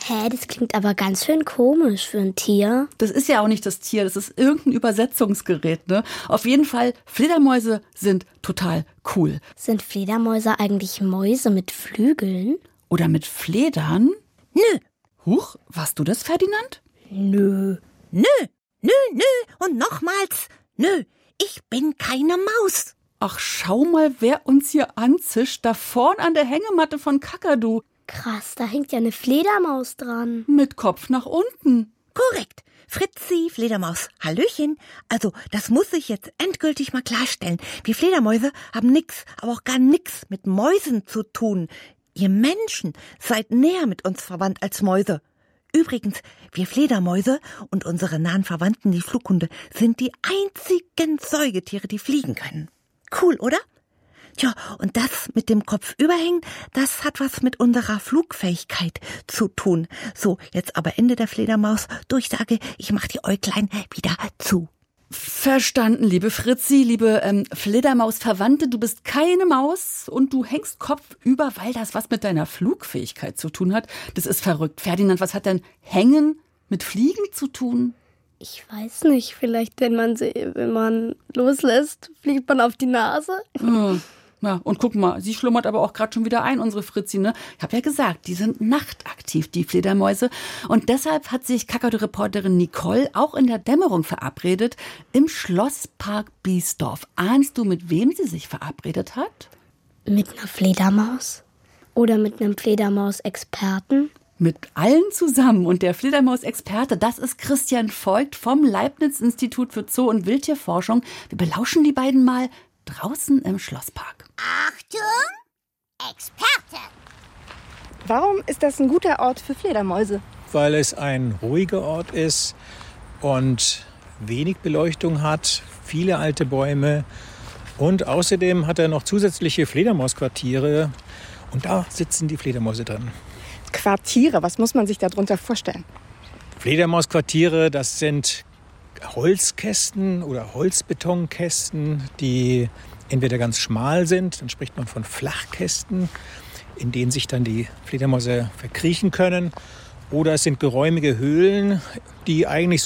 Hä, das klingt aber ganz schön komisch für ein Tier. Das ist ja auch nicht das Tier, das ist irgendein Übersetzungsgerät, ne? Auf jeden Fall, Fledermäuse sind total cool. Sind Fledermäuse eigentlich Mäuse mit Flügeln? Oder mit Fledern? Nö. Huch, warst du das, Ferdinand? Nö. Nö und nochmals, nö, ich bin keine Maus. Ach, schau mal, wer uns hier anzischt, da vorn an der Hängematte von Kakadu. Krass, da hängt ja eine Fledermaus dran. Mit Kopf nach unten. Korrekt. Fritzi, Fledermaus, Hallöchen. Also, das muss ich jetzt endgültig mal klarstellen. Wir Fledermäuse haben nix, aber auch gar nix mit Mäusen zu tun. Ihr Menschen seid näher mit uns verwandt als Mäuse. Übrigens, wir Fledermäuse und unsere nahen Verwandten, die Flughunde, sind die einzigen Säugetiere, die fliegen können. Cool, oder? Tja, und das mit dem Kopf überhängen, das hat was mit unserer Flugfähigkeit zu tun. So, jetzt aber Ende der Fledermaus. Durchsage, ich mach die Äuglein wieder zu. Verstanden, liebe Fritzi, liebe Fledermaus-Verwandte, du bist keine Maus und du hängst kopfüber, weil das was mit deiner Flugfähigkeit zu tun hat. Das ist verrückt. Ferdinand, was hat denn Hängen mit Fliegen zu tun? Ich weiß nicht, vielleicht wenn man loslässt, fliegt man auf die Nase. Ja, und guck mal, sie schlummert aber auch gerade schon wieder ein, unsere Fritzi, ne? Ich habe ja gesagt, die sind nachtaktiv, die Fledermäuse. Und deshalb hat sich Kakadu-Reporterin Nicole auch in der Dämmerung verabredet im Schlosspark Biesdorf. Ahnst du, mit wem sie sich verabredet hat? Mit einer Fledermaus? Oder mit einem Fledermaus-Experten? Mit allen zusammen. Und der Fledermaus-Experte, das ist Christian Voigt vom Leibniz-Institut für Zoo- und Wildtierforschung. Wir belauschen die beiden mal draußen im Schlosspark. Achtung, Experte! Warum ist das ein guter Ort für Fledermäuse? Weil es ein ruhiger Ort ist und wenig Beleuchtung hat, viele alte Bäume. Und außerdem hat er noch zusätzliche Fledermausquartiere. Und da sitzen die Fledermäuse drin. Quartiere, was muss man sich darunter vorstellen? Fledermausquartiere, das sind Holzkästen oder Holzbetonkästen, die entweder ganz schmal sind, dann spricht man von Flachkästen, in denen sich dann die Fledermäuse verkriechen können. Oder es sind geräumige Höhlen, die eigentlich